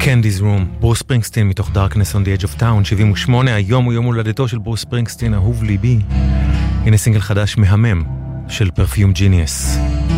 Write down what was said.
Candy's Room, ברוס ספרינגסטין מתוך Darkness on the Edge of Town, 78, היום הוא יום הולדתו של ברוס ספרינגסטין, אהוב ליבי. הנה סינגל חדש מהמם של Perfume Genius.